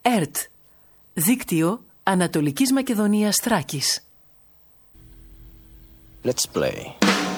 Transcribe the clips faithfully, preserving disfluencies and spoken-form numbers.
ΕΡΤ, Δίκτυο Ανατολικής Μακεδονίας Θράκης. Let's play.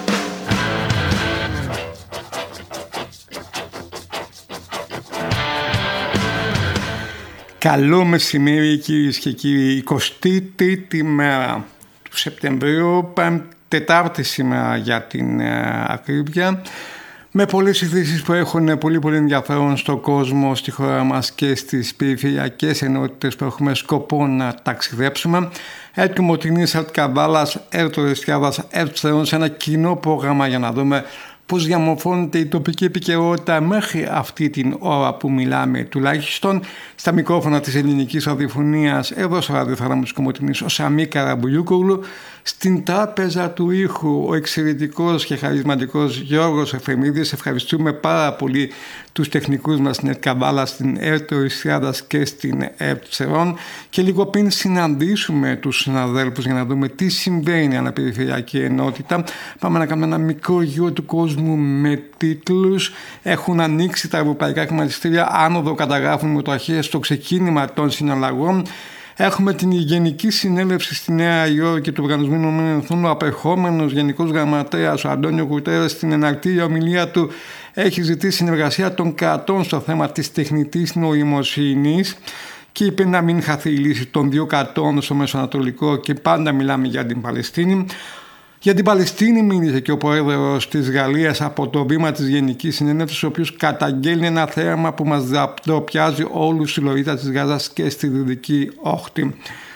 Καλό μεσημέρι κυρίες και κύριοι. εικοστή τρίτη μέρα του Σεπτεμβρίου, Τετάρτη σήμερα για την ακρίβεια, με πολλές ειδήσεις που έχουν πολύ πολύ ενδιαφέρον στον κόσμο, στη χώρα μας και στις περιφερειακές ενότητες που έχουμε σκοπό να ταξιδέψουμε. ΕΡΤ Κομοτηνής, ΕΡΤ Καβάλας, ΕΡΤ Ορεστιάδας, ΕΡΤ Στερών, σε ένα κοινό πρόγραμμα για να δούμε πώς διαμορφώνεται η τοπική επικαιρότητα μέχρι αυτή την ώρα που μιλάμε, τουλάχιστον στα μικρόφωνα της ελληνικής ραδιοφωνίας εδώ στο ραδιοθάλαμος Κομοτηνής, ο Σαμί Καραμπουλιούκογλου, στην τράπεζα του ήχου ο εξαιρετικός και χαρισματικός Γιώργος Εφρεμίδης. Ευχαριστούμε πάρα πολύ τους τεχνικούς μας στην ΕΡΤ Καβάλα, στην ΕΡΤ Ορεστιάδας και στην ΕΡΤ Στερών, και λίγο πριν συναντήσουμε τους συναδέλφους για να δούμε τι συμβαίνει αναπεριφερειακή ενότητα, πάμε να κάνουμε ένα μικρό γύρο του κόσμου με τίτλους. Έχουν ανοίξει τα ευρωπαϊκά χρηματιστήρια, άνοδο καταγράφουν μετοχές στο ξεκίνημα των συναλλαγών. Έχουμε την Γενική Συνέλευση στη Νέα Υόρκη του Οργανισμού Ηνωμένων Εθνών. Ο απερχόμενος Γενικός Γραμματέας, ο Αντώνιο Γουτερές, στην εναρκτήρια ομιλία του έχει ζητήσει συνεργασία των κρατών στο θέμα της τεχνητής νοημοσύνης και είπε να μην χαθεί η λύση των δύο κρατών στο Μεσοανατολικό, και πάντα μιλάμε για την Παλαιστίνη. Για την Παλαιστίνη μίλησε και ο πρόεδρος της Γαλλίας από το βήμα της Γενικής Συνέλευσης, ο οποίος καταγγέλνει ένα θέαμα που μας ντροπιάζει όλους στη Λωρίδα της Γάζας και στη Δυτική Όχθη.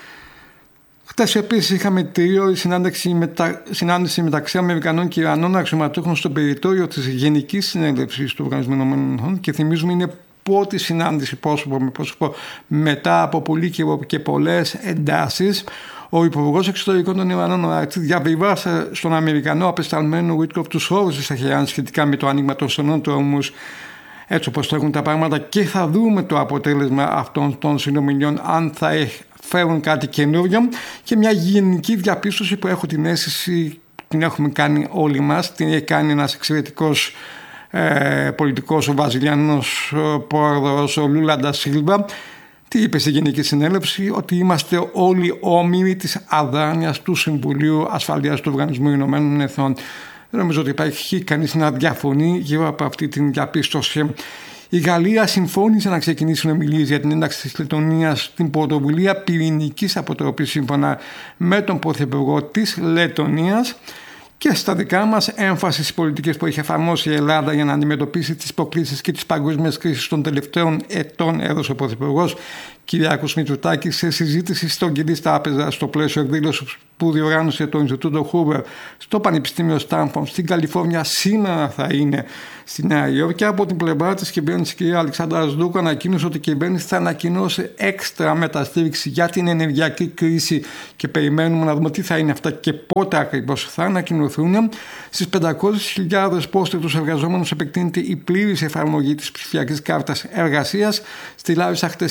Χτες επίσης είχαμε τριώρη συνάντηση, μετα... συνάντηση μεταξύ Αμερικανών και Ιρανών αξιωματούχων στο περιθώριο της Γενικής Συνέλευσης του Οργανισμού Ηνωμένων Εθνών, και θυμίζουμε είναι πρώτη συνάντηση πρόσωπο με πρόσωπο μετά από πολύ καιρό και πολλές εντάσεις. Ο Υπουργός Εξωτερικών των Ιρανών, ο Αρακτή, διαβιβάσε στον Αμερικανό απεσταλμένο Βίτκοφ τους όρους της Τεχεράνης σχετικά με το άνοιγμα των στενών του ώμους, έτσι όπως τρέχουν τα πράγματα, και θα δούμε το αποτέλεσμα αυτών των συνομιλιών, αν θα φέρουν κάτι καινούριο. Και μια γενική διαπίστωση που έχω την αίσθηση την έχουμε κάνει όλοι μας, την έχει κάνει ένας εξαιρετικός ε, πολιτικός, ο Βραζιλιανός πρόεδρος, ο Λούλα ντα Σίλβα. Τι είπε στη Γενική Συνέλευση? Ότι είμαστε όλοι όμοιροι της αδράνειας του Συμβουλίου Ασφαλείας του Οργανισμού Ηνωμένων Εθνών. Δεν νομίζω ότι υπάρχει κανείς να διαφωνεί γύρω από αυτή την διαπίστωση. Η Γαλλία συμφώνησε να ξεκινήσει συνομιλίες για την ένταξη της Λετωνίας στην πρωτοβουλία πυρηνικής αποτροπής, σύμφωνα με τον Πρωθυπουργό της Λετωνίας. Και στα δικά μας, έμφαση στις πολιτικές που έχει εφαρμόσει η Ελλάδα για να αντιμετωπίσει τις προκλήσεις και τις παγκόσμιες κρίσεις των τελευταίων ετών, έδωσε ο Πρωθυπουργός Κυριάκος Μητσοτάκης σε συζήτηση στον Κιλής Τράπεζα στο πλαίσιο εκδήλωσης που διοργάνωσε το Ινστιτούτο Χούβερ στο Πανεπιστήμιο Στάνφορντ στην Καλιφόρνια. Σήμερα θα είναι στη Νέα Υόρκη. Από την πλευρά της κυβέρνησης, η κυρία Αλεξάνδρα Δούκου ανακοίνωσε ότι η κυβέρνηση θα ανακοινώσει έξτρα μεταστήριξη για την ενεργειακή κρίση, και περιμένουμε να δούμε τι θα είναι αυτά και πότε ακριβώς θα ανακοινωθούν. Στις πεντακόσιες χιλιάδες πρόσθετους εργαζόμενους επεκτείνεται η πλήρης εφαρμογή της ψηφιακής κάρτας εργασίας. Στη Λάρισα χτες